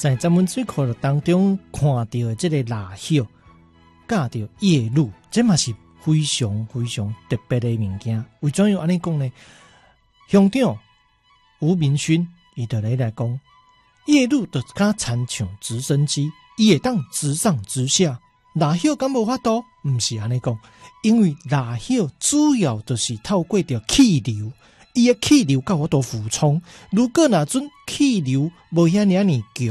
在咱们水库当中看到的这个蜡叶，加到叶露，这嘛是非常非常特别的物件。为怎样安尼讲呢？乡长吴明勋伊就来讲，叶露就敢参像直升机，伊会当直上直下。蜡叶敢无法度？毋是安尼讲，因为蜡叶主要就是透过着气流。伊的气流甲我都俯冲，如果哪阵气流无遐尔强，